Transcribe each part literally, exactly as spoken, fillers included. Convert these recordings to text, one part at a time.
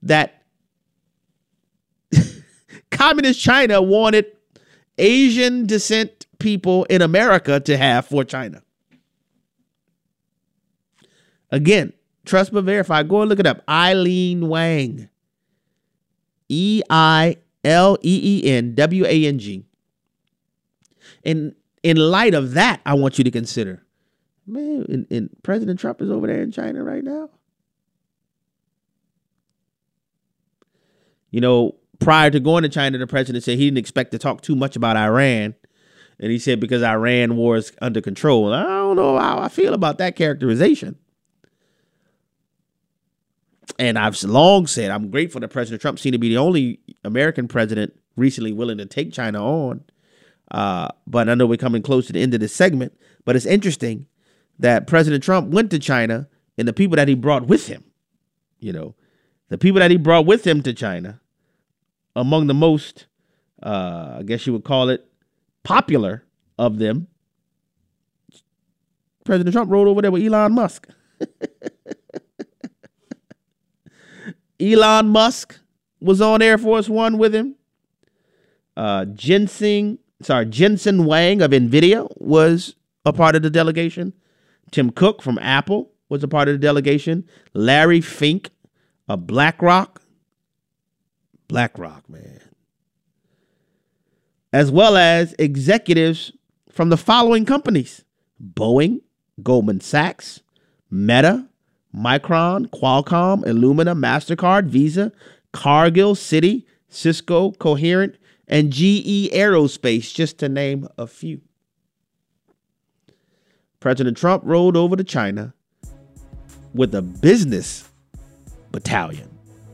that communist China wanted Asian descent people in America to have for China. Again, trust but verify. Go and look it up. Eileen Wang. E I L E E N W A N G. And in light of that, I want you to consider, man, and, and President Trump is over there in China right now. You know, prior to going to China, the president said he didn't expect to talk too much about Iran. And he said because Iran war is under control. I don't know how I feel about that characterization. And I've long said I'm grateful that President Trump seemed to be the only American president recently willing to take China on. Uh, but I know we're coming close to the end of this segment. But it's interesting that President Trump went to China and the people that he brought with him, you know, the people that he brought with him to China, among the most, uh, I guess you would call it, popular of them, President Trump rode over there with Elon Musk. Elon Musk was on Air Force One with him. Uh, Jensen, sorry, Jensen Huang of NVIDIA was a part of the delegation. Tim Cook from Apple was a part of the delegation. Larry Fink of BlackRock. BlackRock, man. As well as executives from the following companies: Boeing, Goldman Sachs, Meta, Micron, Qualcomm, Illumina, MasterCard, Visa, Cargill, Citi, Cisco, Coherent, and G E Aerospace, just to name a few. President Trump rode over to China with a business battalion.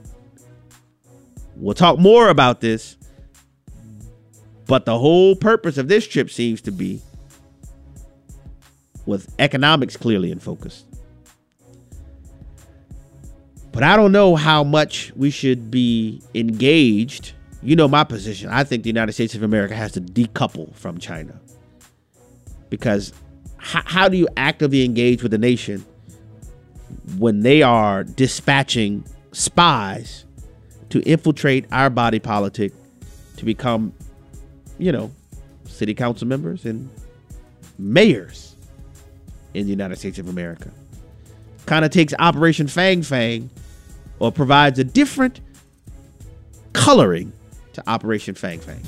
We'll talk more about this, but the whole purpose of this trip seems to be with economics clearly in focus. But I don't know how much we should be engaged. You know my position. I think the United States of America has to decouple from China. Because h- how do you actively engage with a nation when they are dispatching spies to infiltrate our body politic to become, you know, city council members and mayors in the United States of America? Kind of takes Operation Fang Fang, or provides a different coloring to Operation Fang Fang.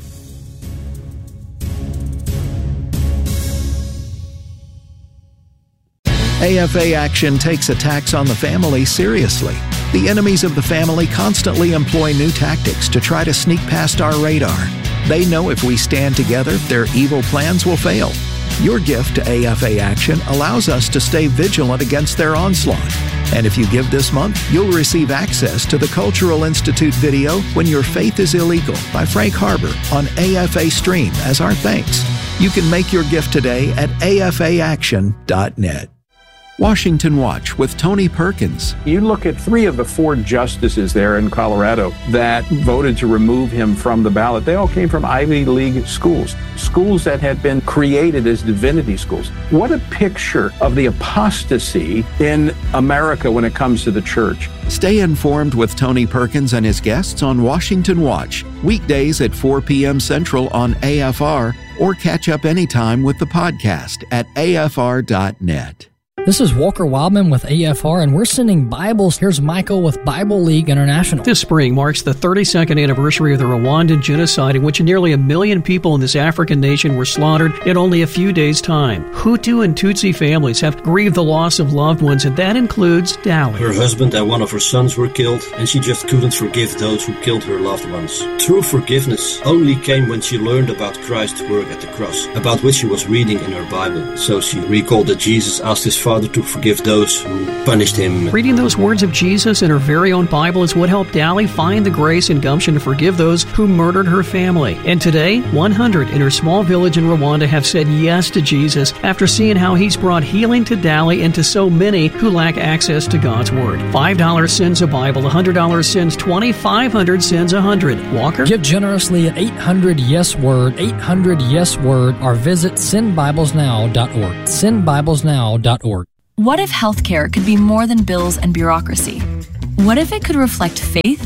A F A Action takes attacks on the family seriously. The enemies of the family constantly employ new tactics to try to sneak past our radar. They know if we stand together, their evil plans will fail. Your gift to A F A Action allows us to stay vigilant against their onslaught. And if you give this month, you'll receive access to the Cultural Institute video When Your Faith is Illegal by Frank Harbor on A F A Stream as our thanks. You can make your gift today at A F A action dot net. Washington Watch with Tony Perkins. You look at three of the four justices there in Colorado that voted to remove him from the ballot. They all came from Ivy League schools, schools that had been created as divinity schools. What a picture of the apostasy in America when it comes to the church. Stay informed with Tony Perkins and his guests on Washington Watch, weekdays at four p.m. Central on A F R, or catch up anytime with the podcast at A F R dot net. This is Walker Wildman with A F R, and we're sending Bibles. Here's Michael with Bible League International. This spring marks the thirty-second anniversary of the Rwandan genocide, in which nearly a million people in this African nation were slaughtered in only a few days' time. Hutu and Tutsi families have grieved the loss of loved ones, and that includes Dali. Her husband and one of her sons were killed, and she just couldn't forgive those who killed her loved ones. True forgiveness only came when she learned about Christ's work at the cross, about which she was reading in her Bible. So she recalled that Jesus asked his Father to forgive those who punished him. Reading those words of Jesus in her very own Bible is what helped Dali find the grace and gumption to forgive those who murdered her family. And today, one hundred in her small village in Rwanda have said yes to Jesus after seeing how he's brought healing to Dali and to so many who lack access to God's Word. five dollars sends a Bible, one hundred dollars sends twenty, five hundred dollars sends one hundred. Walker? Give generously at eight hundred yes word, eight hundred yes word, or visit send bibles now dot org. send bibles now dot org. What if healthcare could be more than bills and bureaucracy? What if it could reflect faith,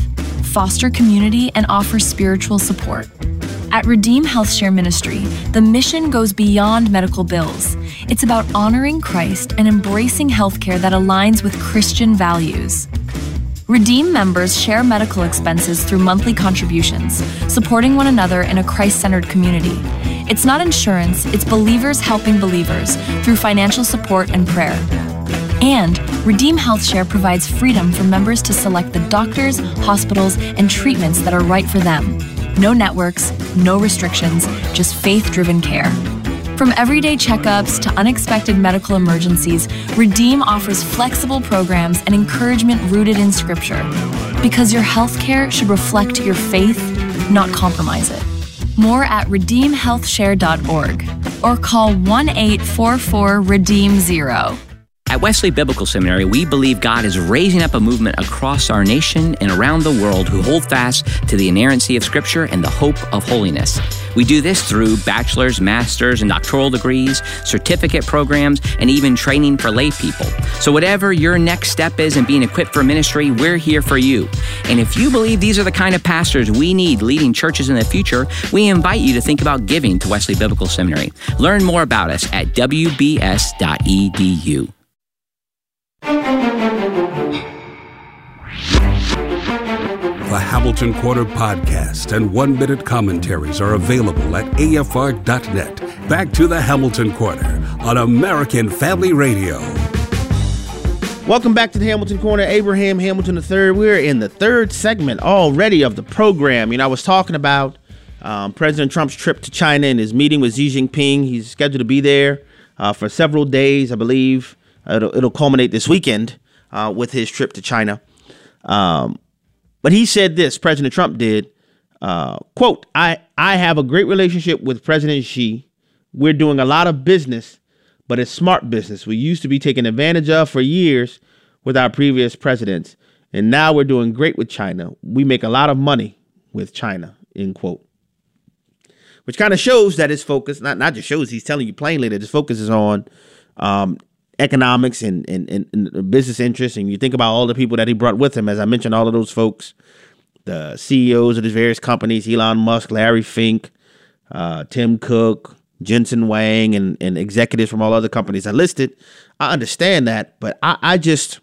foster community, and offer spiritual support. At Redeem HealthShare Ministry, the mission goes beyond medical bills. It's about honoring Christ and embracing healthcare that aligns with Christian values. Redeem members share medical expenses through monthly contributions, supporting one another in a Christ-centered community. It's not insurance, it's believers helping believers through financial support and prayer. And Redeem HealthShare provides freedom for members to select the doctors, hospitals, and treatments that are right for them. No networks, no restrictions, just faith-driven care. From everyday checkups to unexpected medical emergencies, Redeem offers flexible programs and encouragement rooted in Scripture. Because your healthcare should reflect your faith, not compromise it. More at redeem health share dot org or call one eight four four redeem zero. At Wesley Biblical Seminary, we believe God is raising up a movement across our nation and around the world who hold fast to the inerrancy of Scripture and the hope of holiness. We do this through bachelor's, master's, and doctoral degrees, certificate programs, and even training for lay people. So whatever your next step is in being equipped for ministry, we're here for you. And if you believe these are the kind of pastors we need leading churches in the future, we invite you to think about giving to Wesley Biblical Seminary. Learn more about us at w b s dot e d u. The Hamilton Corner podcast and one-minute commentaries are available at a f r dot net. Back to the Hamilton Corner on American Family Radio. Welcome back to the Hamilton Corner. Abraham Hamilton the third. We're in the third segment already of the program. You know, I was talking about um, President Trump's trip to China and his meeting with Xi Jinping. He's scheduled to be there uh, for several days, I believe. It'll, it'll culminate this weekend uh, with his trip to China. Um, but he said this, President Trump did, uh, quote, I, I have a great relationship with President Xi. We're doing a lot of business, but it's smart business. We used to be taken advantage of for years with our previous presidents. And now we're doing great with China. We make a lot of money with China, end quote. Which kind of shows that his focus, not, not just shows, he's telling you plainly that his focus is on um, economics and, and, and, and business interests. And you think about all the people that he brought with him, as I mentioned, all of those folks, the C E Os of his various companies, Elon Musk, Larry Fink, uh, Tim Cook, Jensen Huang, and, and executives from all other companies I listed. I understand that, but I, I just,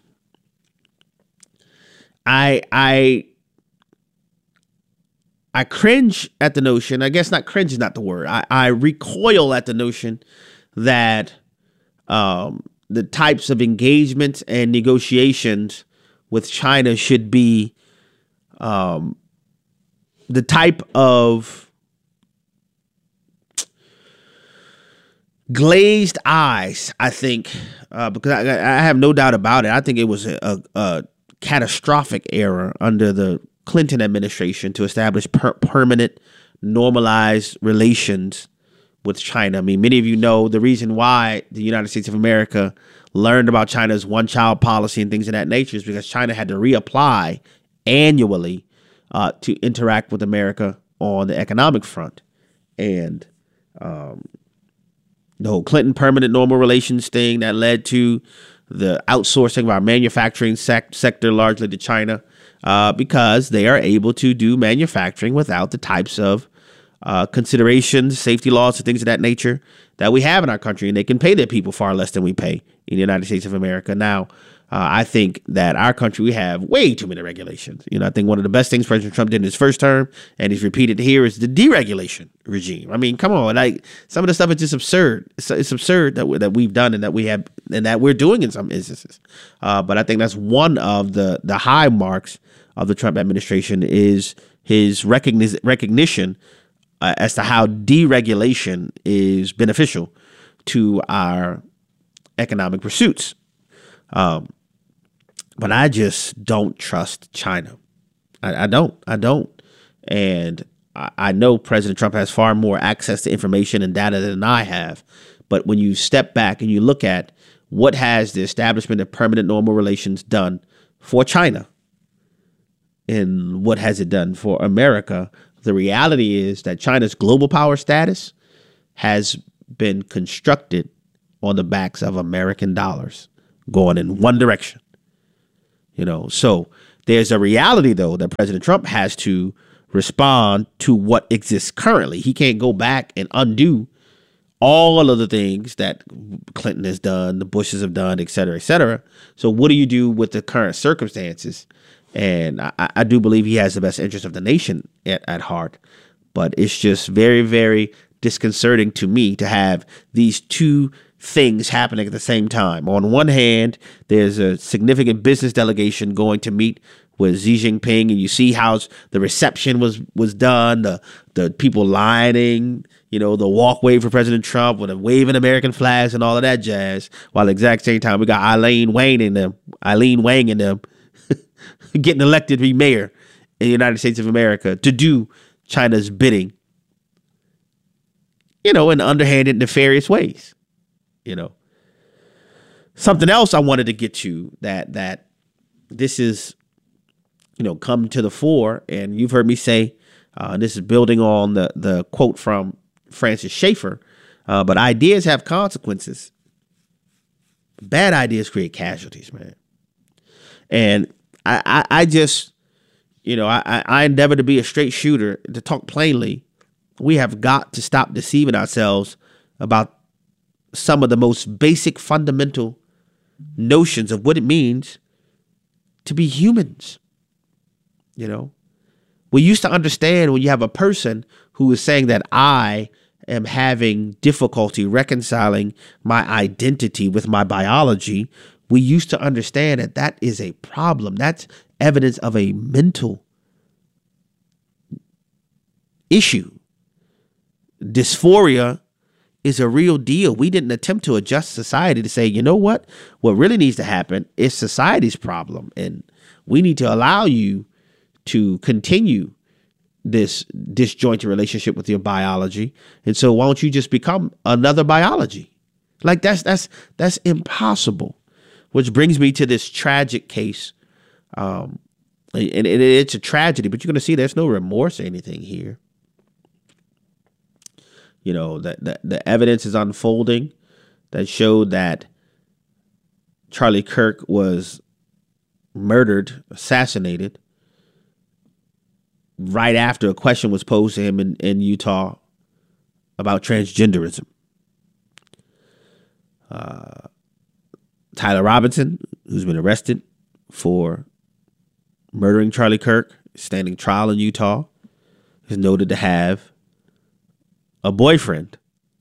I, I, I cringe at the notion, I guess not cringe is not the word, I, I recoil at the notion that um, the types of engagements and negotiations with China should be um, the type of glazed eyes, I think, uh, because I, I have no doubt about it. I think it was a, a, a catastrophic error under the Clinton administration to establish per- permanent, normalized relations with China. I mean, many of you know the reason why the United States of America learned about China's one-child policy and things of that nature is because China had to reapply annually uh, to interact with America on the economic front. And um, the whole Clinton permanent normal relations thing that led to the outsourcing of our manufacturing sec- sector largely to China, uh, because they are able to do manufacturing without the types of uh, considerations, safety laws, and things of that nature that we have in our country. And they can pay their people far less than we pay in the United States of America. Now, uh, I think that our country, we have way too many regulations. You know, I think one of the best things President Trump did in his first term, and he's repeated here, is the deregulation regime. I mean, come on, like some of the stuff is just absurd. It's, it's absurd that we, that we've done and that we have and that we're doing in some instances. Uh, but I think that's one of the the high marks of the Trump administration is his recogniz- recognition uh, as to how deregulation is beneficial to our economic pursuits. Um, but I just don't trust China. I, I don't. I don't. And I, I know President Trump has far more access to information and data than I have. But when you step back and you look at what has the establishment of permanent normal relations done for China and what has it done for America, the reality is that China's global power status has been constructed on the backs of American dollars going in one direction. You know, so There's a reality, though, that President Trump has to respond to what exists currently. He can't go back and undo all of the things that Clinton has done, the Bushes have done, et cetera, et cetera. So what do you do with the current circumstances? And I, I do believe he has the best interest of the nation at, at heart. But it's just very, very disconcerting to me to have these two things happening at the same time. On one hand, there's a significant business delegation going to meet with Xi Jinping, and you see how the reception was was done, the the people lining, you know, the walkway for President Trump with a waving American flags and all of that jazz. While at the exact same time, we got Eileen Wang in them, Eileen Wang in them, getting elected to be mayor in the United States of America to do China's bidding, you know, in underhanded, nefarious ways. You know, something else I wanted to get to that that this is, you know, come to the fore. And you've heard me say, uh, and this is building on the, the quote from Francis Schaeffer, uh, but ideas have consequences. Bad ideas create casualties, man. And I, I, I just, you know, I, I endeavor to be a straight shooter, to talk plainly. We have got to stop deceiving ourselves about some of the most basic fundamental notions of what it means to be humans. You know, we used to understand when you have a person who is saying that I am having difficulty reconciling my identity with my biology. We used to understand that that is a problem. That's evidence of a mental issue. Dysphoria is a real deal. We didn't attempt to adjust society to say, you know what, what really needs to happen is society's problem. And we need to allow you to continue this disjointed relationship with your biology. And so why don't you just become another biology? Like that's, that's, that's impossible. Which brings me to this tragic case. Um, and, and it's a tragedy, but you're going to see there's no remorse or anything here. You know, the, the, the evidence is unfolding that showed that Charlie Kirk was murdered, assassinated, right after a question was posed to him in, in Utah about transgenderism. Uh, Tyler Robinson, who's been arrested for murdering Charlie Kirk, standing trial in Utah, is noted to have a boyfriend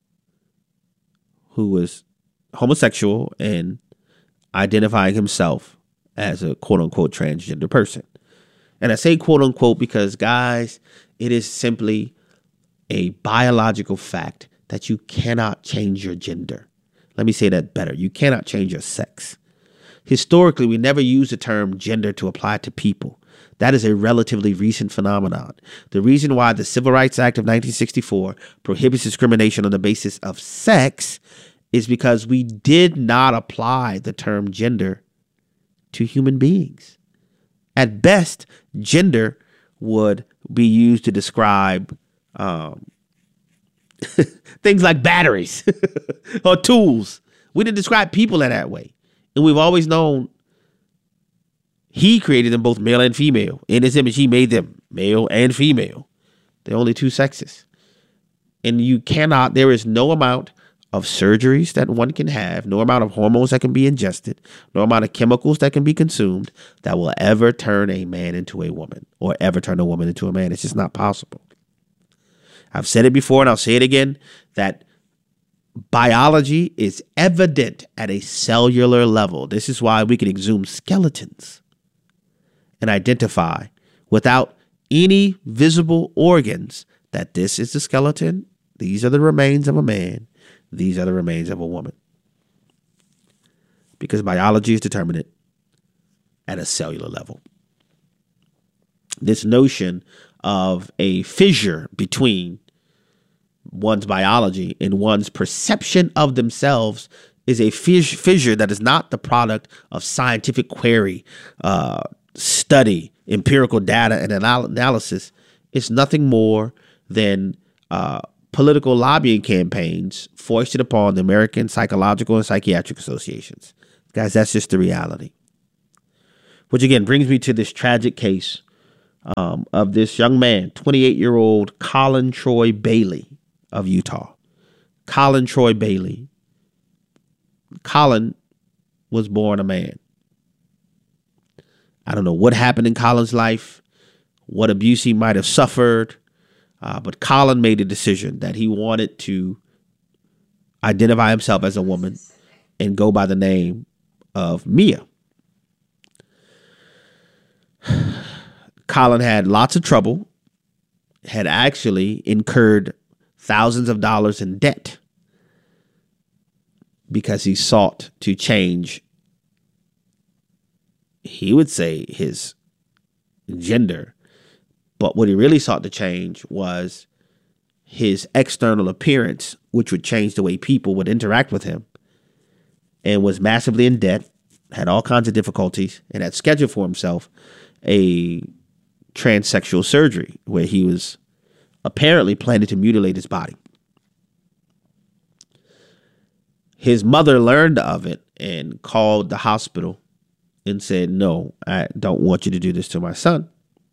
who was homosexual and identifying himself as a quote unquote transgender person. And I say quote unquote because, guys, it is simply a biological fact that you cannot change your gender. Let me say that better. You cannot change your sex. Historically, we never used the term gender to apply to people. That is a relatively recent phenomenon. The reason why the Civil Rights Act of nineteen sixty-four prohibits discrimination on the basis of sex is because we did not apply the term gender to human beings. At best, gender would be used to describe um, things like batteries or tools. We didn't describe people in that way. And we've always known he created them both male and female. In his image, he made them male and female. They're only two sexes. And you cannot, there is no amount of surgeries that one can have, no amount of hormones that can be ingested, no amount of chemicals that can be consumed that will ever turn a man into a woman or ever turn a woman into a man. It's just not possible. I've said it before and I'll say it again, that biology is evident at a cellular level. This is why we can exhume skeletons and identify without any visible organs that this is the skeleton, these are the remains of a man, these are the remains of a woman. Because biology is determinate at a cellular level. This notion of a fissure between one's biology and one's perception of themselves is a fissure that is not the product of scientific query, uh, study, empirical data, and anal- analysis. It's nothing more than uh, political lobbying campaigns foisted upon the American Psychological and Psychiatric Associations. Guys, that's just the reality. Which again brings me to this tragic case um, of this young man, twenty-eight-year-old Colin Troy Bailey of Utah. Colin Troy Bailey. Colin was born a man. I don't know what happened in Colin's life, what abuse he might have suffered, uh, but Colin made a decision that he wanted to identify himself as a woman and go by the name of Mia. Colin had lots of trouble, had actually incurred thousands of dollars in debt because he sought to change, he would say, his gender. But what he really sought to change was his external appearance, which would change the way people would interact with him, and was massively in debt, had all kinds of difficulties, and had scheduled for himself a transsexual surgery where he was apparently planning to mutilate his body. His mother learned of it and called the hospital and said, "No, I don't want you to do this to my son.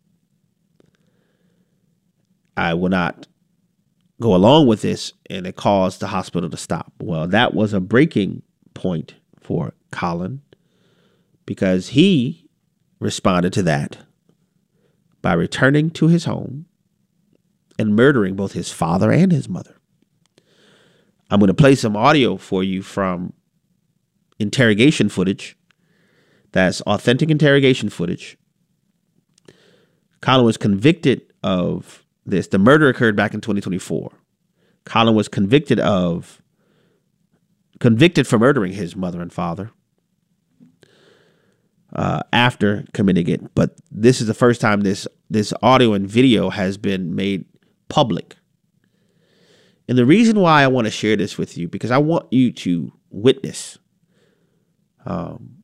I will not go along with this," and it caused the hospital to stop. Well, that was a breaking point for Colin because he responded to that by returning to his home and murdering both his father and his mother. I'm going to play some audio for you from interrogation footage. That's authentic interrogation footage. Colin was convicted of this. The murder occurred back in twenty twenty-four. Colin was convicted of, convicted for murdering his mother and father uh, after committing it. But this is the first time this, this audio and video has been made public. And the reason why I want to share this with you, because I want you to witness um,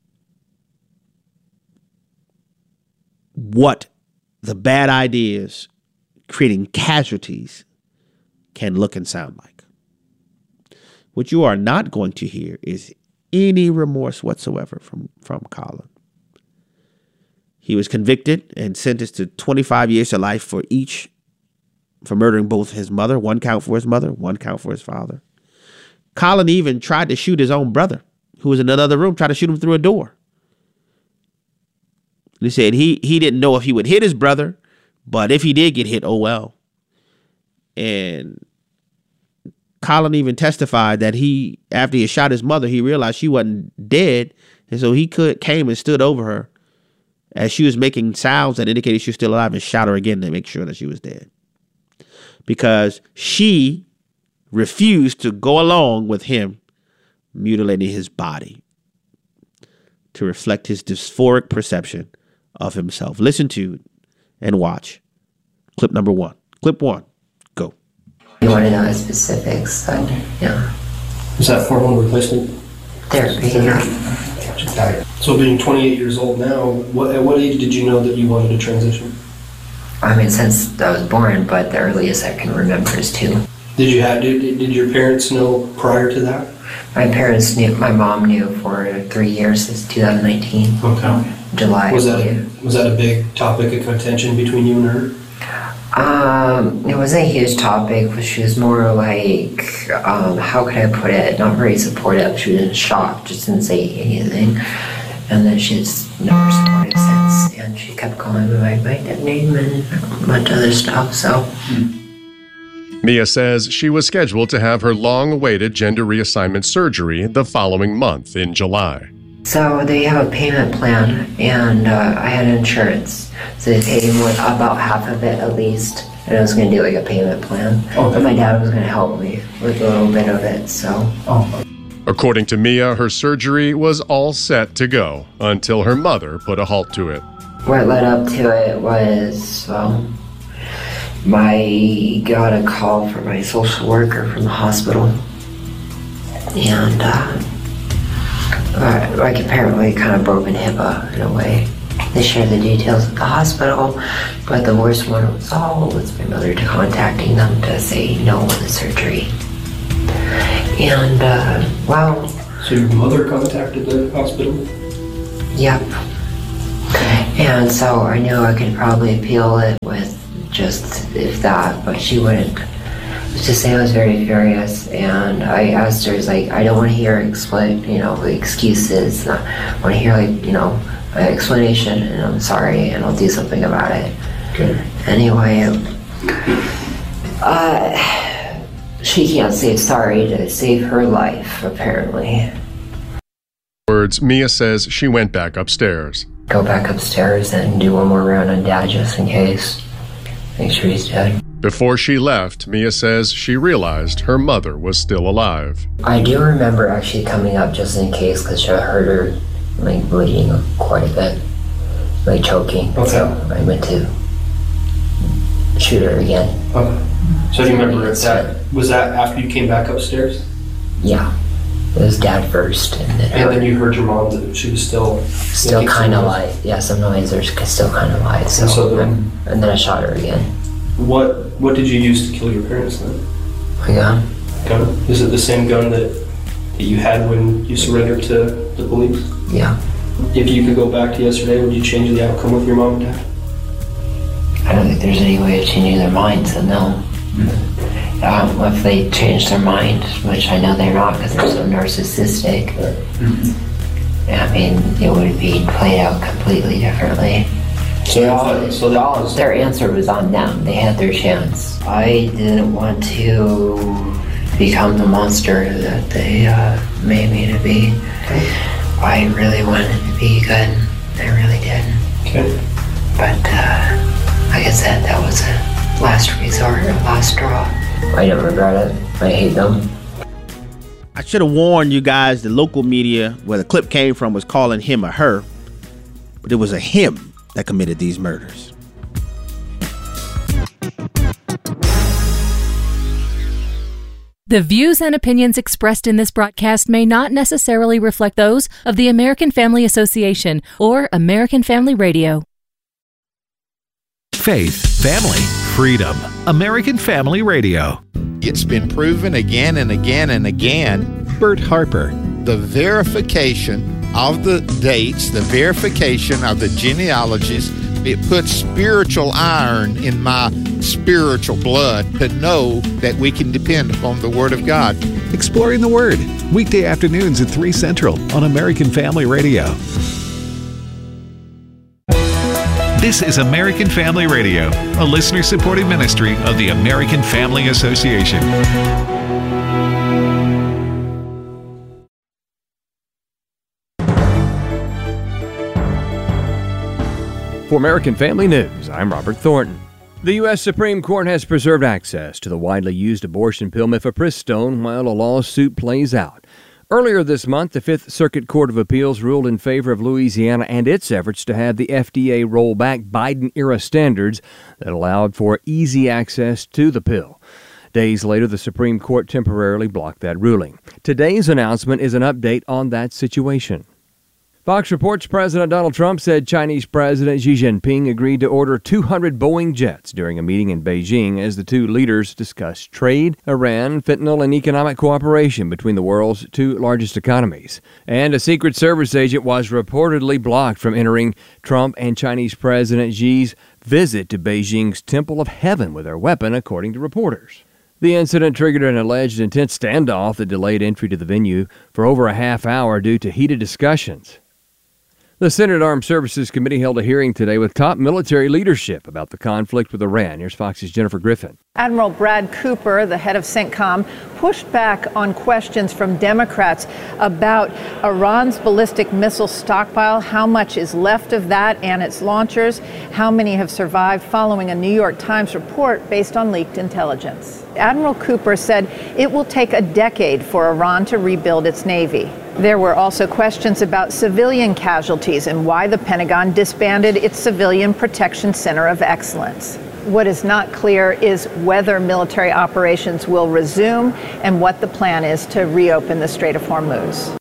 what the bad ideas creating casualties can look and sound like. What you are not going to hear is any remorse whatsoever from, from Colin. He was convicted and sentenced to twenty-five years to life for each, for murdering both his mother, one count for his mother, one count for his father. Colin even tried to shoot his own brother, who was in another room, tried to shoot him through a door. He said he he didn't know if he would hit his brother, but if he did get hit, oh well. And Colin even testified that he, after he shot his mother, he realized she wasn't dead, and so he could came and stood over her as she was making sounds that indicated she was still alive and shot her again to make sure that she was dead. Because she refused to go along with him mutilating his body to reflect his dysphoric perception of himself. Listen to and watch clip number one. Clip one. Go. You want to know the specifics, but yeah. Is that hormone replacement therapy? Yeah. So being twenty-eight years old now, what, at what age did you know that you wanted to transition? I mean, since I was born, but the earliest I can remember is two. Did you have? Did, did your parents know prior to that? My parents knew. My mom knew for three years since two thousand nineteen. Okay. July. Was that was that a big topic of contention between you and her? Um, it wasn't a huge topic, but she was more like, um, how could I put it? Not very supportive. She was in shock, just didn't say anything. And then she's never supportive since, and she kept calling me my, my nickname and a bunch of other stuff, so. Mia says she was scheduled to have her long-awaited gender reassignment surgery the following month in July. So they have a payment plan, and uh, I had insurance, so they paid me about half of it at least, and I was going to do like a payment plan. Okay. But my dad was going to help me with a little bit of it, so. Oh. According to Mia, her surgery was all set to go until her mother put a halt to it. What led up to it was, well, my got a call from my social worker from the hospital, and uh, like apparently kind of broken HIPAA in a way. They shared the details of the hospital, but the worst one of us all was my mother contacting them to say no to the surgery. And, uh, well... So your mother contacted the hospital? Yep. And so I knew I could probably appeal it with just if that, but she wouldn't. Let's just say I was very furious, and I asked her, like, I don't want to hear expl- you know, excuses. I want to hear, like, you know, an explanation, and I'm sorry, and I'll do something about it. Okay. Anyway, uh, she can't say sorry to save her life, apparently. Words, Mia says she went back upstairs. Go back upstairs and do one more round on Dad just in case. Make sure he's dead. Before she left, Mia says she realized her mother was still alive. I do remember actually coming up just in case because I heard her like bleeding quite a bit, like choking. Okay. So I went to shoot her again. Okay. So do you remember if that was that after you came back upstairs? Yeah. It was Dad first, and then and then you heard your mom that she was still still kind of alive. Yeah, some noise. There's still kind of alive. So, and, so then, and then I shot her again. What What did you use to kill your parents then? My gun. Gun. Is it the same gun that, that you had when you surrendered to the police? Yeah. If you could go back to yesterday, would you change the outcome with your mom and dad? I don't think there's any way of changing their minds. So no. Mm-hmm. Um, if they change their mind, which I know they're not because they're so narcissistic, mm-hmm. I mean, it would be played out completely differently. So, all, so all, their answer was on them. They had their chance. I didn't want to become the monster that they uh, made me to be. Okay. I really wanted to be good. I really did. Okay. But, uh, like I said, that was a last resort, a last straw. I don't regret it. I hate them. I should have warned you guys. The local media, where the clip came from, was calling him a her, but it was a him that committed these murders. The views and opinions expressed in this broadcast may not necessarily reflect those of the American Family Association or American Family Radio. Faith, family, freedom. American Family Radio. It's been proven again and again and again. Bert Harper. The verification of the dates, the verification of the genealogies, it puts spiritual iron in my spiritual blood to know that we can depend upon the Word of God. Exploring the Word, weekday afternoons at three Central on American Family Radio. This is American Family Radio, a listener-supported ministry of the American Family Association. For American Family News, I'm Robert Thornton. The U S Supreme Court has preserved access to the widely used abortion pill mifepristone while a lawsuit plays out. Earlier this month, the Fifth Circuit Court of Appeals ruled in favor of Louisiana and its efforts to have the F D A roll back Biden-era standards that allowed for easy access to the pill. Days later, the Supreme Court temporarily blocked that ruling. Today's announcement is an update on that situation. Fox Reports President Donald Trump said Chinese President Xi Jinping agreed to order two hundred Boeing jets during a meeting in Beijing as the two leaders discussed trade, Iran, fentanyl, and economic cooperation between the world's two largest economies. And a Secret Service agent was reportedly blocked from entering Trump and Chinese President Xi's visit to Beijing's Temple of Heaven with their weapon, according to reporters. The incident triggered an alleged intense standoff that delayed entry to the venue for over a half hour due to heated discussions. The Senate Armed Services Committee held a hearing today with top military leadership about the conflict with Iran. Here's Fox's Jennifer Griffin. Admiral Brad Cooper, the head of CENTCOM, pushed back on questions from Democrats about Iran's ballistic missile stockpile, how much is left of that and its launchers, how many have survived following a New York Times report based on leaked intelligence. Admiral Cooper said it will take a decade for Iran to rebuild its navy. There were also questions about civilian casualties and why the Pentagon disbanded its Civilian Protection Center of Excellence. What is not clear is whether military operations will resume and what the plan is to reopen the Strait of Hormuz.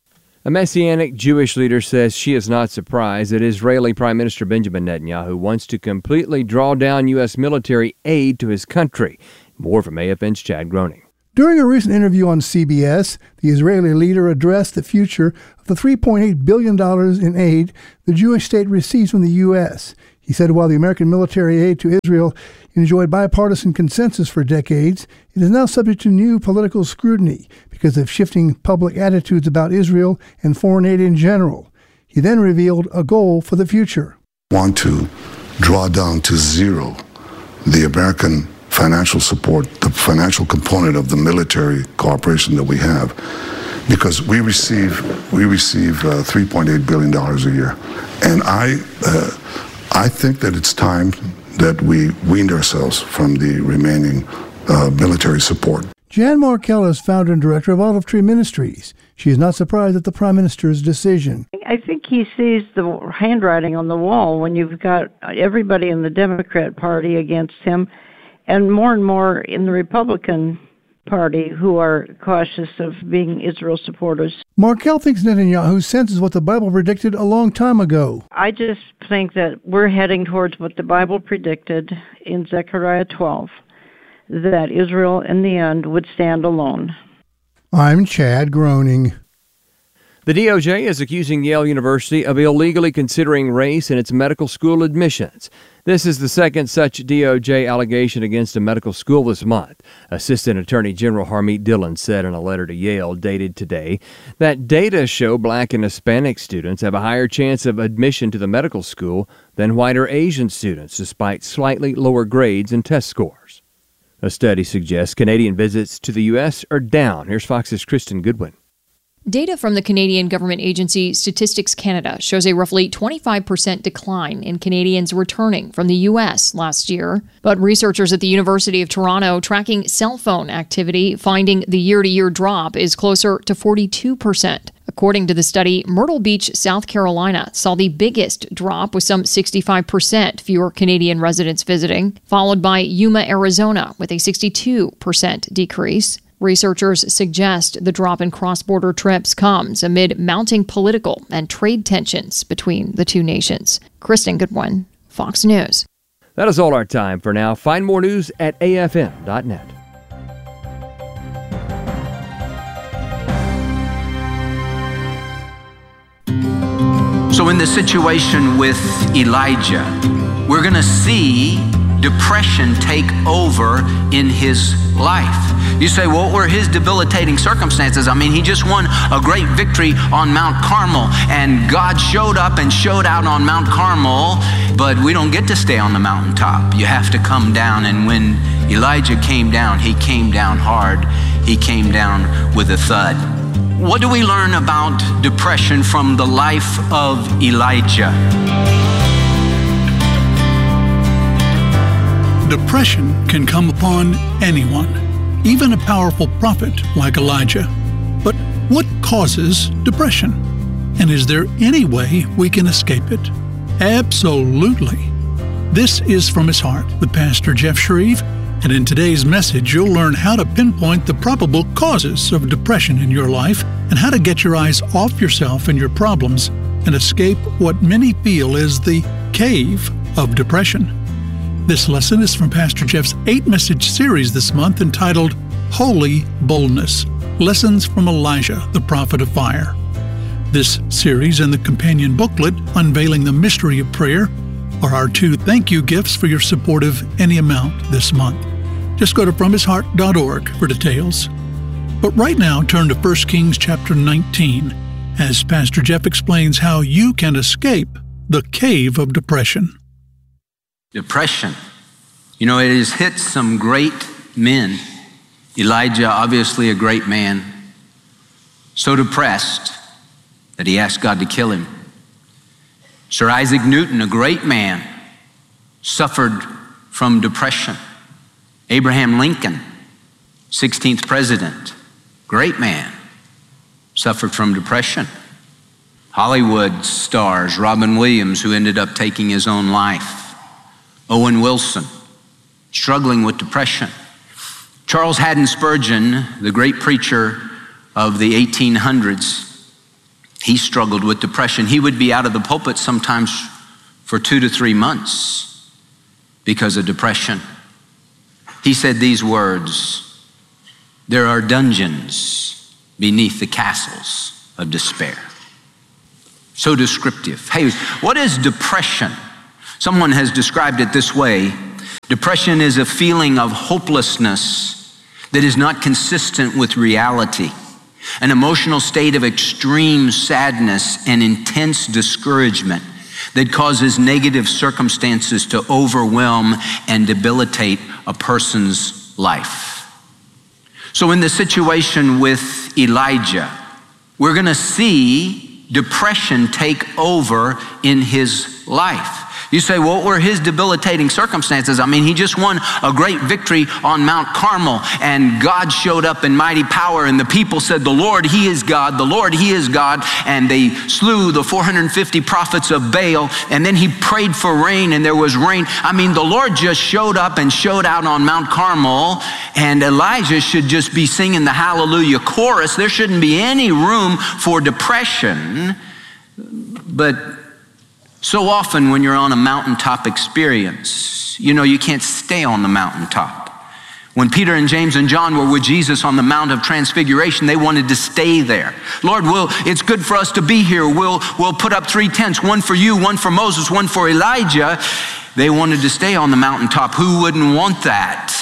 A Messianic Jewish leader says she is not surprised that Israeli Prime Minister Benjamin Netanyahu wants to completely draw down U S military aid to his country. More from A F N's Chad Groening. During a recent interview on C B S, the Israeli leader addressed the future of the three point eight billion dollars in aid the Jewish state receives from the U S. He said while the American military aid to Israel enjoyed bipartisan consensus for decades, it is now subject to new political scrutiny because of shifting public attitudes about Israel and foreign aid in general. He then revealed a goal for the future. Want to draw down to zero the American financial support, the financial component of the military cooperation that we have, because we receive we receive uh, three point eight billion dollars a year, and I uh, I think that it's time that we weaned ourselves from the remaining uh, military support. Jan Markell is founder and director of Olive Tree Ministries. She is not surprised at the Prime Minister's decision. I think he sees the handwriting on the wall when you've got everybody in the Democrat Party against him, and more and more in the Republican Party who are cautious of being Israel supporters. Markell thinks Netanyahu senses what the Bible predicted a long time ago. I just think that we're heading towards what the Bible predicted in Zechariah twelve, that Israel in the end would stand alone. I'm Chad Groening. The D O J is accusing Yale University of illegally considering race in its medical school admissions. This is the second such D O J allegation against a medical school this month. Assistant Attorney General Harmeet Dillon said in a letter to Yale dated today that data show black and Hispanic students have a higher chance of admission to the medical school than white or Asian students, despite slightly lower grades and test scores. A study suggests Canadian visits to the U S are down. Here's Fox's Kristen Goodwin. Data from the Canadian government agency Statistics Canada shows a roughly twenty-five percent decline in Canadians returning from the U S last year. But researchers at the University of Toronto tracking cell phone activity finding the year-to-year drop is closer to forty-two percent. According to the study, Myrtle Beach, South Carolina, saw the biggest drop with some sixty-five percent fewer Canadian residents visiting, followed by Yuma, Arizona, with a sixty-two percent decrease. Researchers suggest the drop in cross-border trips comes amid mounting political and trade tensions between the two nations. Kristen Goodwin, Fox News. That is all our time for now. Find more news at A F M dot net. So in the situation with Elijah, we're going to see depression take over in his life. You say, well, what were his debilitating circumstances? I mean, he just won a great victory on Mount Carmel, and God showed up and showed out on Mount Carmel, but we don't get to stay on the mountaintop. You have to come down, and when Elijah came down, he came down hard. He came down with a thud. What do we learn about depression from the life of Elijah? Depression can come upon anyone, even a powerful prophet like Elijah. But what causes depression? And is there any way we can escape it? Absolutely. This is From His Heart with Pastor Jeff Shreve, and in today's message you'll learn how to pinpoint the probable causes of depression in your life and how to get your eyes off yourself and your problems and escape what many feel is the cave of depression. This lesson is from Pastor Jeff's eight-message series this month entitled Holy Boldness, Lessons from Elijah, the Prophet of Fire. This series and the companion booklet, Unveiling the Mystery of Prayer, are our two thank you gifts for your support of any amount this month. Just go to from his heart dot org for details. But right now, turn to First Kings chapter nineteen, as Pastor Jeff explains how you can escape the cave of depression. Depression. You know, it has hit some great men. Elijah, obviously a great man, so depressed that he asked God to kill him. Sir Isaac Newton, a great man, suffered from depression. Abraham Lincoln, sixteenth president, great man, suffered from depression. Hollywood stars, Robin Williams, who ended up taking his own life. Owen Wilson, struggling with depression. Charles Haddon Spurgeon, the great preacher of the eighteen hundreds, he struggled with depression. He would be out of the pulpit sometimes for two to three months because of depression. He said these words, There are dungeons beneath the castles of despair. So descriptive. Hey, what is depression? Someone has described it this way. Depression is a feeling of hopelessness that is not consistent with reality, an emotional state of extreme sadness and intense discouragement that causes negative circumstances to overwhelm and debilitate a person's life. So in the situation with Elijah, we're going to see depression take over in his life. You say, what were his debilitating circumstances? I mean, he just won a great victory on Mount Carmel, and God showed up in mighty power, and the people said, the Lord, he is God, the Lord, he is God, and they slew the four hundred fifty prophets of Baal, and then he prayed for rain, and there was rain. I mean, the Lord just showed up and showed out on Mount Carmel, and Elijah should just be singing the Hallelujah chorus. There shouldn't be any room for depression, but so often when you're on a mountaintop experience, you know, you can't stay on the mountaintop. When Peter and James and John were with Jesus on the Mount of Transfiguration, they wanted to stay there. Lord, we'll, it's good for us to be here. We'll, we'll put up three tents, one for you, one for Moses, one for Elijah. They wanted to stay on the mountaintop. Who wouldn't want that?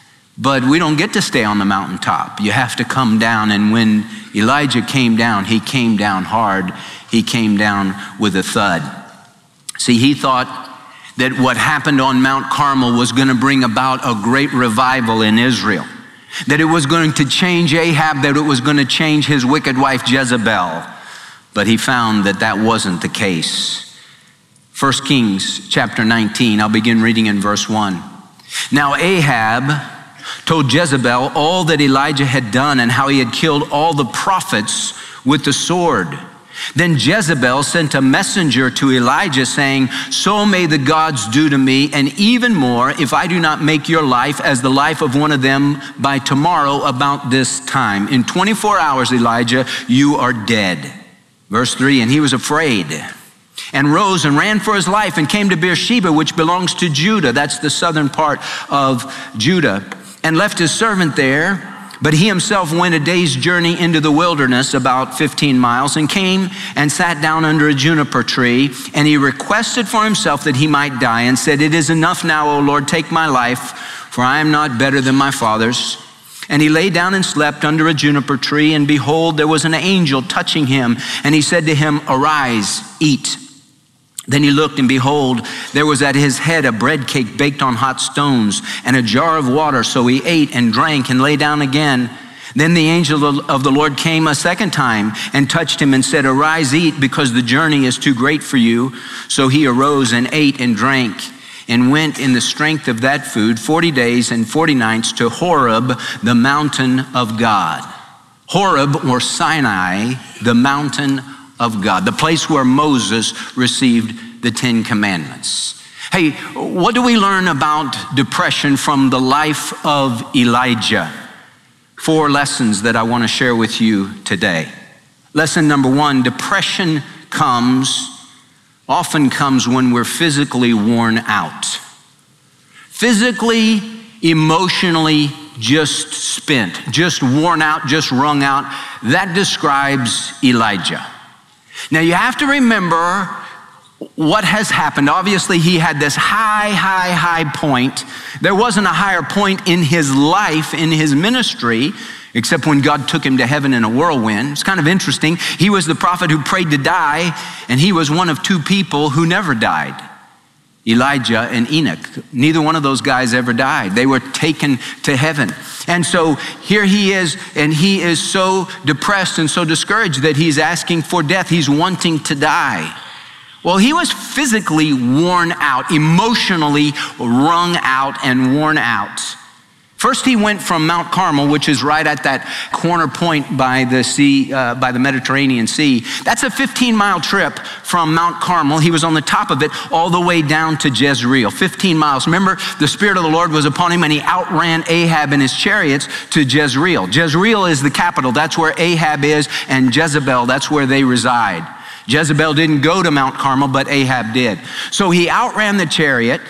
But we don't get to stay on the mountaintop. You have to come down. And when Elijah came down, he came down hard. He came down with a thud. See, he thought that what happened on Mount Carmel was going to bring about a great revival in Israel, that it was going to change Ahab, that it was going to change his wicked wife Jezebel. But he found that that wasn't the case. First Kings chapter nineteen, I'll begin reading in verse one. Now Ahab told Jezebel all that Elijah had done and how he had killed all the prophets with the sword. Then Jezebel sent a messenger to Elijah saying, so may the gods do to me, and even more if I do not make your life as the life of one of them by tomorrow about this time. In twenty-four hours, Elijah, you are dead. Verse three, and he was afraid and rose and ran for his life and came to Beersheba, which belongs to Judah. That's the southern part of Judah, and left his servant there. But he himself went a day's journey into the wilderness, about fifteen miles, and came and sat down under a juniper tree. And he requested for himself that he might die and said, it is enough now, O Lord, take my life, for I am not better than my fathers. And he lay down and slept under a juniper tree. And behold, there was an angel touching him. And he said to him, arise, eat. Then he looked, and behold, there was at his head a bread cake baked on hot stones and a jar of water. So he ate and drank and lay down again. Then the angel of the Lord came a second time and touched him and said, arise, eat, because the journey is too great for you. So he arose and ate and drank and went in the strength of that food forty days and forty nights to Horeb, the mountain of God. Horeb, or Sinai, the mountain of God, the place where Moses received the Ten Commandments. Hey, what do we learn about depression from the life of Elijah? Four lessons that I want to share with you today. Lesson number one, depression comes, often comes when we're physically worn out. Physically, emotionally, just spent, just worn out, just wrung out. That describes Elijah. Now you have to remember what has happened. Obviously he had this high, high, high point. There wasn't a higher point in his life, in his ministry, except when God took him to heaven in a whirlwind. It's kind of interesting. He was the prophet who prayed to die, and he was one of two people who never died. Elijah and Enoch. Neither one of those guys ever died. They were taken to heaven. And so here he is, and he is so depressed and so discouraged that he's asking for death. He's wanting to die. Well, he was physically worn out, emotionally wrung out and worn out. First, he went from Mount Carmel, which is right at that corner point by the sea, uh, by the Mediterranean Sea. That's a fifteen mile trip from Mount Carmel. He was on the top of it all the way down to Jezreel, fifteen miles. Remember, the Spirit of the Lord was upon him, and he outran Ahab and his chariots to Jezreel. Jezreel is the capital. That's where Ahab is, and Jezebel, that's where they reside. Jezebel didn't go to Mount Carmel, but Ahab did. So he outran the chariot,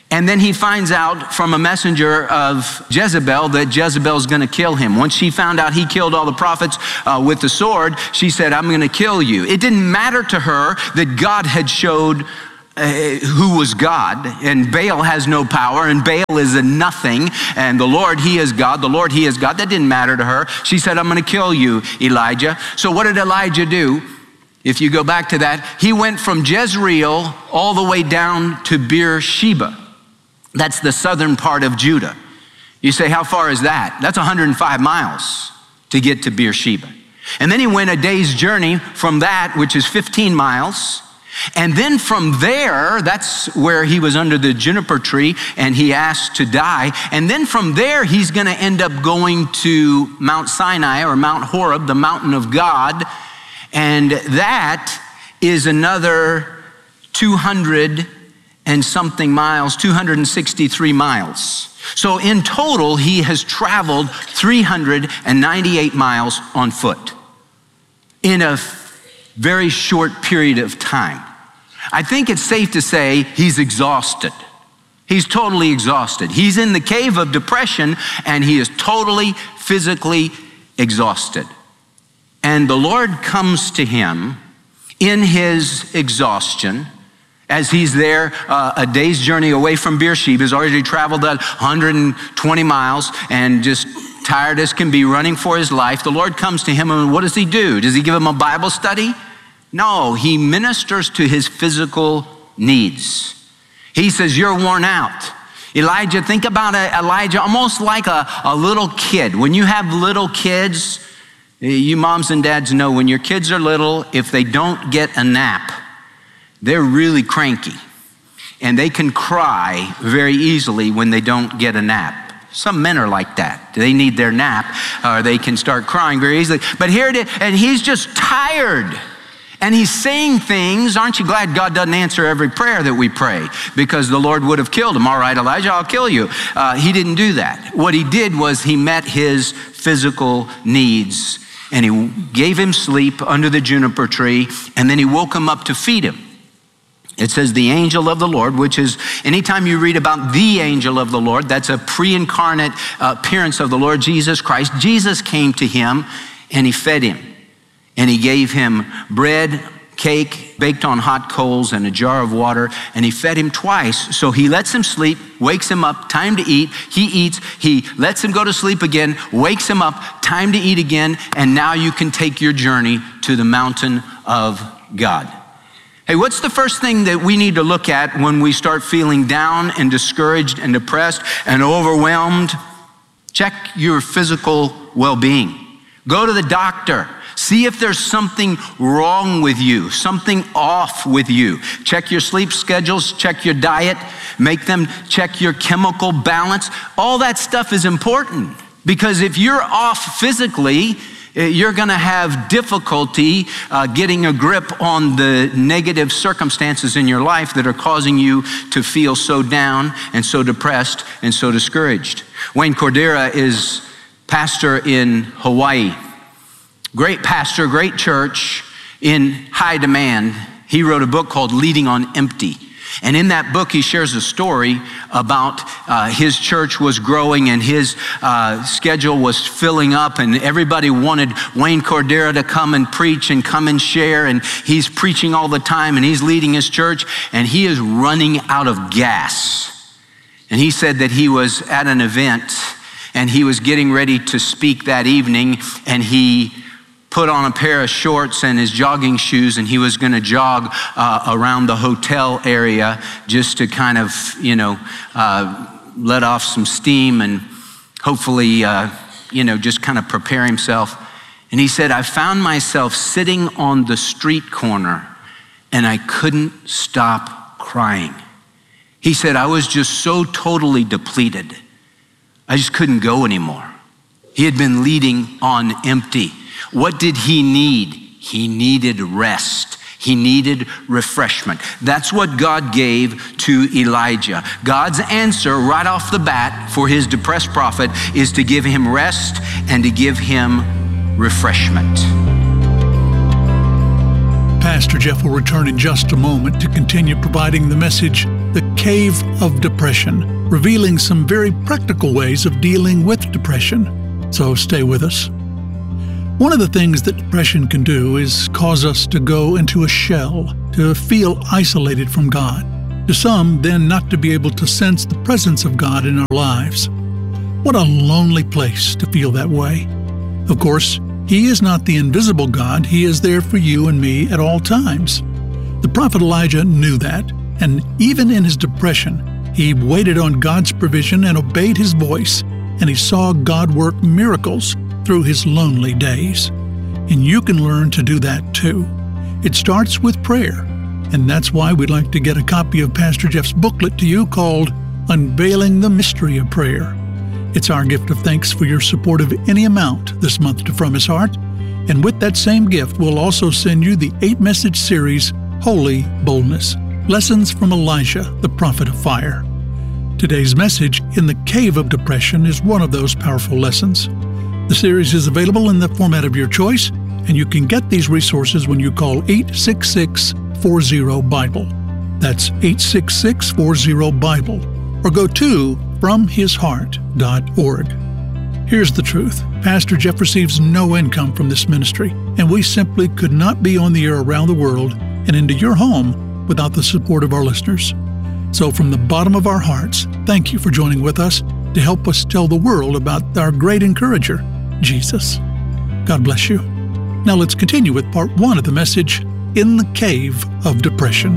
And then he finds out from a messenger of Jezebel that Jezebel's going to kill him. Once she found out he killed all the prophets uh, with the sword, she said, I'm going to kill you. It didn't matter to her that God had showed uh, who was God, and Baal has no power, and Baal is a nothing, and the Lord, he is God, the Lord, he is God. That didn't matter to her. She said, I'm going to kill you, Elijah. So what did Elijah do? If you go back to that, he went from Jezreel all the way down to Beersheba. That's the southern part of Judah. You say, how far is that? That's one hundred five miles to get to Beersheba. And then he went a day's journey from that, which is fifteen miles. And then from there, that's where he was under the juniper tree and he asked to die. And then from there, he's going to end up going to Mount Sinai or Mount Horeb, the mountain of God. And that is another two hundred and something miles, two hundred sixty-three miles. So in total, he has traveled three hundred ninety-eight miles on foot in a very short period of time. I think it's safe to say he's exhausted. He's totally exhausted. He's in the cave of depression and he is totally physically exhausted. And the Lord comes to him in his exhaustion as he's there uh, a day's journey away from Beersheba. He's already traveled that one hundred twenty miles and just tired as can be, running for his life. The Lord comes to him, and what does he do? Does he give him a Bible study? No, he ministers to his physical needs. He says, you're worn out. Elijah, think about Elijah almost like a, a little kid. When you have little kids, you moms and dads know when your kids are little, if they don't get a nap, they're really cranky. And they can cry very easily when they don't get a nap. Some men are like that. They need their nap or they can start crying very easily. But here it is, and he's just tired. And he's saying things. Aren't you glad God doesn't answer every prayer that we pray? Because the Lord would have killed him. All right, Elijah, I'll kill you. Uh, he didn't do that. What he did was he met his physical needs. And he gave him sleep under the juniper tree. And then he woke him up to feed him. It says the angel of the Lord, which is, anytime you read about the angel of the Lord, that's a pre-incarnate appearance of the Lord Jesus Christ. Jesus came to him and he fed him. And he gave him bread, cake, baked on hot coals, and a jar of water. And he fed him twice. So he lets him sleep, wakes him up, time to eat. He eats, he lets him go to sleep again, wakes him up, time to eat again. And now you can take your journey to the mountain of God. Hey, what's the first thing that we need to look at when we start feeling down and discouraged and depressed and overwhelmed? Check your physical well-being. Go to the doctor. See if there's something wrong with you, something off with you. Check your sleep schedules, check your diet, make them check your chemical balance. All that stuff is important because if you're off physically, you're going to have difficulty uh, getting a grip on the negative circumstances in your life that are causing you to feel so down and so depressed and so discouraged. Wayne Cordera is pastor in Hawaii. Great pastor, great church in high demand. He wrote a book called Leading on Empty. And in that book, he shares a story about uh, his church was growing and his uh, schedule was filling up and everybody wanted Wayne Cordera to come and preach and come and share. And he's preaching all the time and he's leading his church and he is running out of gas. And he said that he was at an event and he was getting ready to speak that evening and he put on a pair of shorts and his jogging shoes and he was going to jog uh, around the hotel area just to kind of, you know, uh, let off some steam and hopefully, uh, you know, just kind of prepare himself. And he said, I found myself sitting on the street corner and I couldn't stop crying. He said, I was just so totally depleted. I just couldn't go anymore. He had been leading on empty. What did he need? He needed rest. He needed refreshment. That's what God gave to Elijah. God's answer right off the bat for his depressed prophet is to give him rest and to give him refreshment. Pastor Jeff will return in just a moment to continue providing the message, The Cave of Depression, revealing some very practical ways of dealing with depression. So stay with us. One of the things that depression can do is cause us to go into a shell, to feel isolated from God. To some, then not to be able to sense the presence of God in our lives. What a lonely place to feel that way. Of course, He is not the invisible God. He is there for you and me at all times. The prophet Elijah knew that, and even in his depression, he waited on God's provision and obeyed His voice, and he saw God work miracles through his lonely days. And you can learn to do that too. It starts with prayer, and that's why we'd like to get a copy of Pastor Jeff's booklet to you called Unveiling the Mystery of Prayer. It's our gift of thanks for your support of any amount this month to From His Heart, and with that same gift, we'll also send you the eight-message series, Holy Boldness, Lessons from Elijah, the Prophet of Fire. Today's message, In the Cave of Depression, is one of those powerful lessons. The series is available in the format of your choice, and you can get these resources when you call eight six six, four zero, Bible. That's eight six six, four zero, Bible. Or go to from his heart dot org. Here's the truth. Pastor Jeff receives no income from this ministry, and we simply could not be on the air around the world and into your home without the support of our listeners. So from the bottom of our hearts, thank you for joining with us to help us tell the world about our great encourager, Jesus. God bless you. Now let's continue with part one of the message, In the Cave of Depression.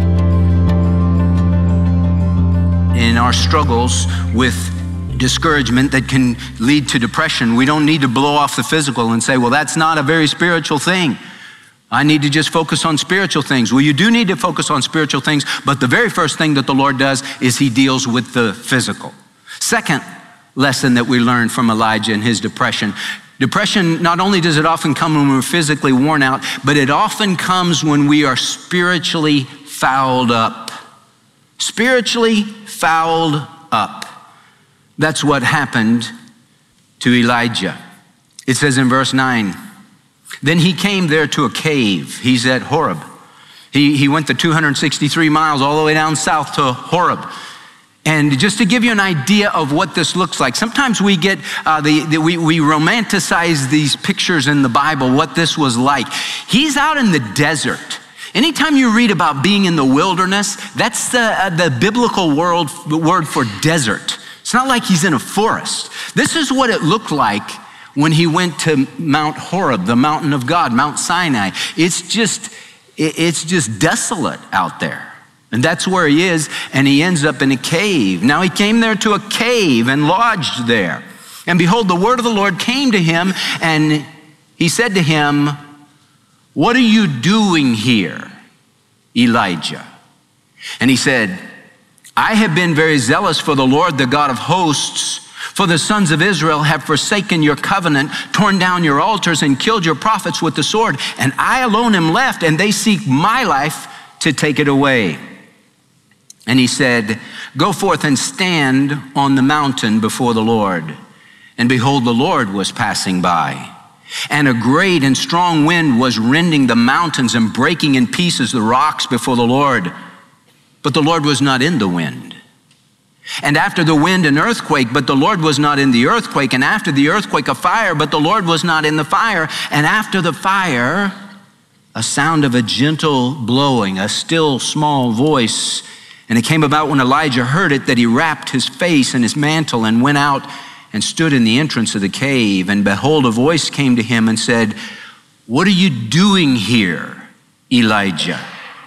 In our struggles with discouragement that can lead to depression, we don't need to blow off the physical and say, well, that's not a very spiritual thing. I need to just focus on spiritual things. Well, you do need to focus on spiritual things, but the very first thing that the Lord does is He deals with the physical. Second lesson that we learned from Elijah in his depression. Depression, not only does it often come when we're physically worn out, but it often comes when we are spiritually fouled up. Spiritually fouled up. That's what happened to Elijah. It says in verse nine, then he came there to a cave. He's at Horeb. He, he went the two hundred sixty-three miles all the way down south to Horeb. And just to give you an idea of what this looks like, sometimes we get, uh, the, the we, we romanticize these pictures in the Bible, what this was like. He's out in the desert. Anytime you read about being in the wilderness, that's the, uh, the biblical world, word for desert. It's not like he's in a forest. This is what it looked like when he went to Mount Horeb, the mountain of God, Mount Sinai. It's just, it's just desolate out there. And that's where he is, and he ends up in a cave. Now he came there to a cave and lodged there. And behold, the word of the Lord came to him, and he said to him, what are you doing here, Elijah? And he said, I have been very zealous for the Lord, the God of hosts, for the sons of Israel have forsaken your covenant, torn down your altars, and killed your prophets with the sword. And I alone am left, and they seek my life to take it away. And he said, go forth and stand on the mountain before the Lord. And behold, the Lord was passing by. And a great and strong wind was rending the mountains and breaking in pieces the rocks before the Lord. But the Lord was not in the wind. And after the wind, an earthquake, but the Lord was not in the earthquake. And after the earthquake, a fire, but the Lord was not in the fire. And after the fire, a sound of a gentle blowing, a still small voice. And it came about when Elijah heard it that he wrapped his face in his mantle and went out and stood in the entrance of the cave. And behold, a voice came to him and said, what are you doing here, Elijah?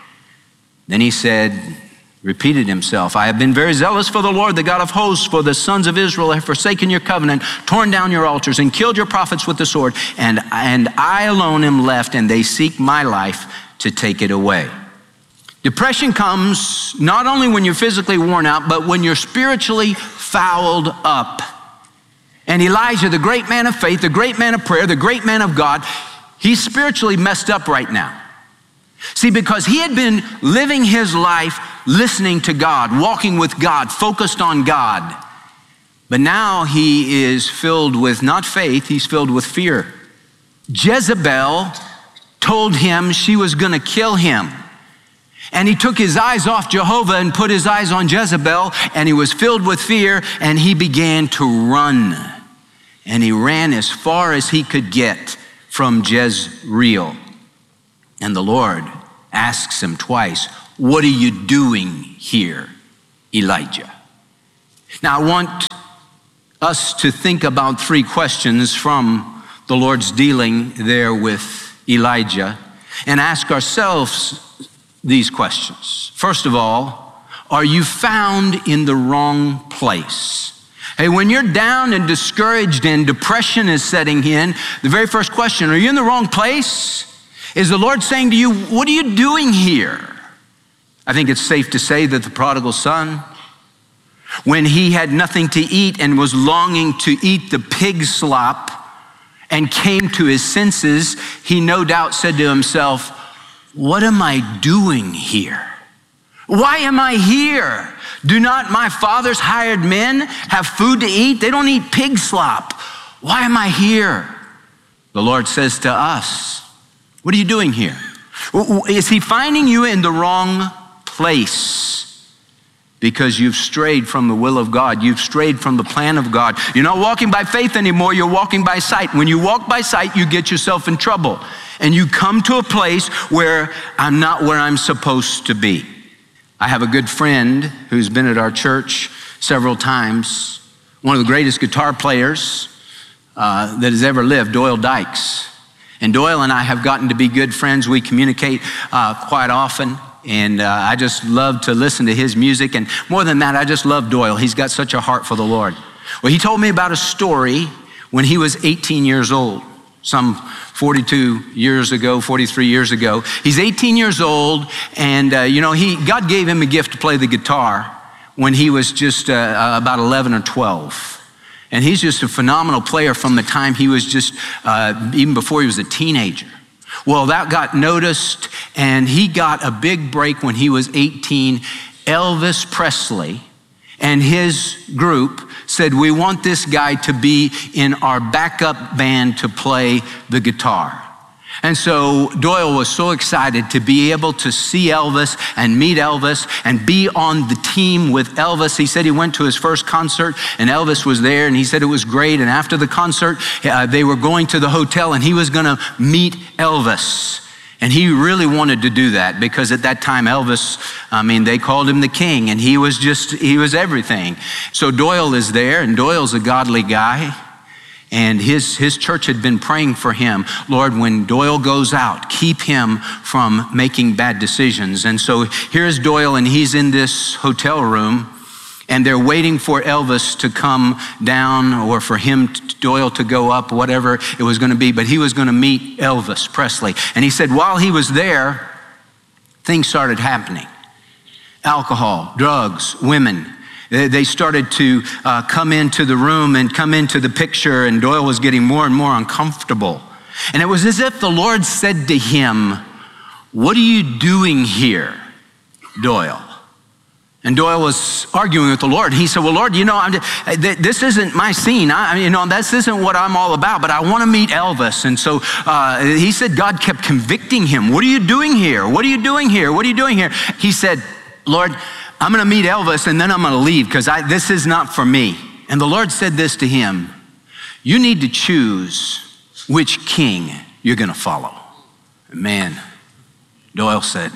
Then he said, repeated himself, I have been very zealous for the Lord, the God of hosts, for the sons of Israel have forsaken your covenant, torn down your altars, and killed your prophets with the sword. And, and I alone am left, and they seek my life to take it away. Depression comes not only when you're physically worn out, but when you're spiritually fouled up. And Elijah, the great man of faith, the great man of prayer, the great man of God, he's spiritually messed up right now. See, because he had been living his life listening to God, walking with God, focused on God. But now he is filled with not faith, he's filled with fear. Jezebel told him she was going to kill him. And he took his eyes off Jehovah and put his eyes on Jezebel, and he was filled with fear, and he began to run. And he ran as far as he could get from Jezreel. And the Lord asks him twice, "What are you doing here, Elijah?" Now I want us to think about three questions from the Lord's dealing there with Elijah and ask ourselves these questions. First of all, are you found in the wrong place? Hey, when you're down and discouraged and depression is setting in, the very first question, are you in the wrong place? Is the Lord saying to you, what are you doing here? I think it's safe to say that the prodigal son, when he had nothing to eat and was longing to eat the pig slop and came to his senses, he no doubt said to himself, what am I doing here? Why am I here? Do not my father's hired men have food to eat? They don't eat pig slop. Why am I here? The Lord says to us, what are you doing here? Is he finding you in the wrong place? Because you've strayed from the will of God. You've strayed from the plan of God. You're not walking by faith anymore. You're walking by sight. When you walk by sight, you get yourself in trouble. And you come to a place where I'm not where I'm supposed to be. I have a good friend who's been at our church several times. One of the greatest guitar players uh, that has ever lived, Doyle Dykes. And Doyle and I have gotten to be good friends. We communicate uh, quite often. And uh, I just love to listen to his music. And more than that, I just love Doyle. He's got such a heart for the Lord. Well, he told me about a story when he was eighteen years old, some forty-two years ago, forty-three years ago. He's eighteen years old, and uh, you know, he God gave him a gift to play the guitar when he was just uh, about eleven or twelve. And he's just a phenomenal player from the time he was just, uh, even before he was a teenager. Well, that got noticed, and he got a big break when he was eighteen. Elvis Presley and his group said, we want this guy to be in our backup band to play the guitar. And so Doyle was so excited to be able to see Elvis and meet Elvis and be on the team with Elvis. He said he went to his first concert and Elvis was there, and he said it was great. And after the concert, uh, they were going to the hotel and he was gonna meet Elvis. And he really wanted to do that because at that time Elvis, I mean, they called him the king, and he was just, he was everything. So Doyle is there, and Doyle's a godly guy. And his, his church had been praying for him. Lord, when Doyle goes out, keep him from making bad decisions. And so here's Doyle, and he's in this hotel room, and they're waiting for Elvis to come down or for him, Doyle, to go up, whatever it was going to be. But he was going to meet Elvis Presley. And he said while he was there, things started happening. Alcohol, drugs, women. They started to uh, come into the room and come into the picture, and Doyle was getting more and more uncomfortable. And it was as if the Lord said to him, what are you doing here, Doyle? And Doyle was arguing with the Lord. He said, well, Lord, you know, I'm just, this isn't my scene. I, you know, this isn't what I'm all about, but I want to meet Elvis. And so uh, he said God kept convicting him. What are you doing here? What are you doing here? What are you doing here? He said, Lord, I'm going to meet Elvis and then I'm going to leave because this is not for me. And the Lord said this to him, you need to choose which king you're going to follow. Man, Doyle said,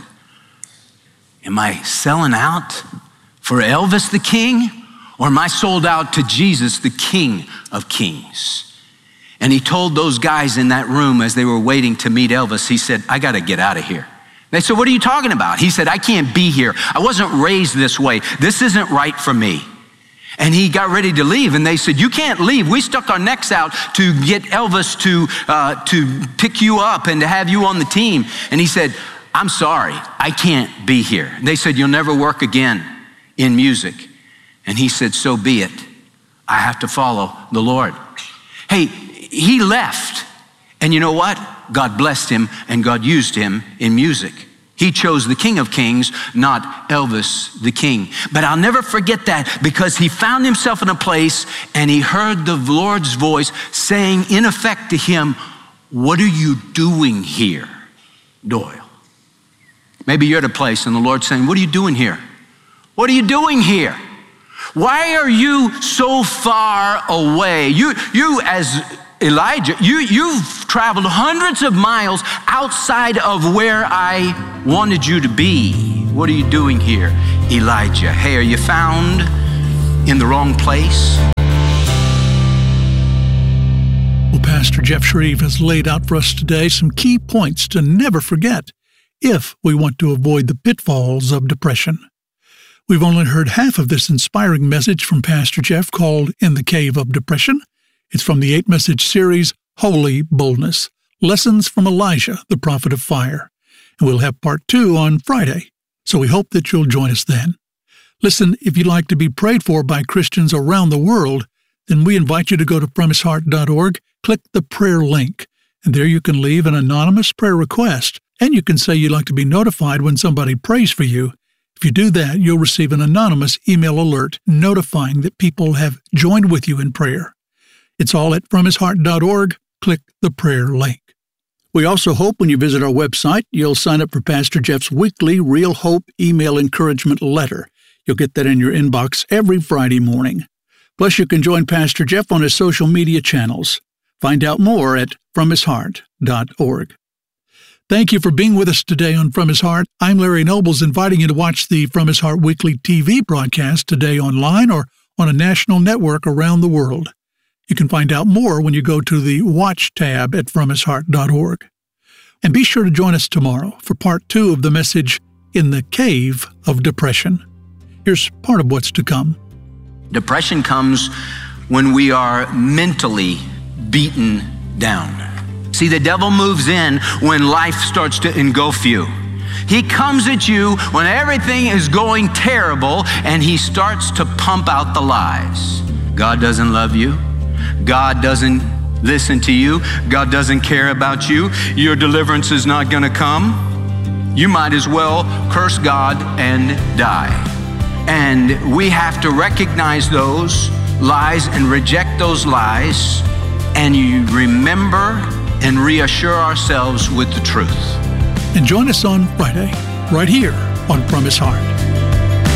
am I selling out for Elvis the king, or am I sold out to Jesus, the King of Kings? And he told those guys in that room as they were waiting to meet Elvis, he said, I got to get out of here. They said, what are you talking about? He said, I can't be here. I wasn't raised this way. This isn't right for me. And he got ready to leave, and they said, you can't leave. We stuck our necks out to get Elvis to, uh, to pick you up and to have you on the team. And he said, I'm sorry, I can't be here. And they said, you'll never work again in music. And he said, so be it. I have to follow the Lord. Hey, he left. And you know what? God blessed him and God used him in music. He chose the King of Kings, not Elvis the King. But I'll never forget that because he found himself in a place and he heard the Lord's voice saying in effect to him, what are you doing here, Doyle? Maybe you're at a place and the Lord's saying, what are you doing here? What are you doing here? Why are you so far away? You, you as Elijah, you, you've traveled hundreds of miles outside of where I wanted you to be. What are you doing here, Elijah? Hey, are you found in the wrong place? Well, Pastor Jeff Shreve has laid out for us today some key points to never forget if we want to avoid the pitfalls of depression. We've only heard half of this inspiring message from Pastor Jeff called In the Cave of Depression. It's from the eight-message series, Holy Boldness, Lessons from Elijah, the Prophet of Fire. And we'll have part two on Friday, so we hope that you'll join us then. Listen, if you'd like to be prayed for by Christians around the world, then we invite you to go to from his heart dot org, click the prayer link, and there you can leave an anonymous prayer request, and you can say you'd like to be notified when somebody prays for you. If you do that, you'll receive an anonymous email alert notifying that people have joined with you in prayer. It's all at from his heart dot org. Click the prayer link. We also hope when you visit our website, you'll sign up for Pastor Jeff's weekly Real Hope email encouragement letter. You'll get that in your inbox every Friday morning. Plus, you can join Pastor Jeff on his social media channels. Find out more at from his heart dot org. Thank you for being with us today on From His Heart. I'm Larry Nobles, inviting you to watch the From His Heart weekly T V broadcast today online or on a national network around the world. You can find out more when you go to the Watch tab at from his heart dot org. And be sure to join us tomorrow for part two of the message, In the Cave of Depression. Here's part of what's to come. Depression comes when we are mentally beaten down. See, the devil moves in when life starts to engulf you. He comes at you when everything is going terrible, and he starts to pump out the lies. God doesn't love you. God doesn't listen to you. God doesn't care about you. Your deliverance is not going to come. You might as well curse God and die. And we have to recognize those lies and reject those lies, and you remember and reassure ourselves with the truth. And join us on Friday, right here on From His Heart.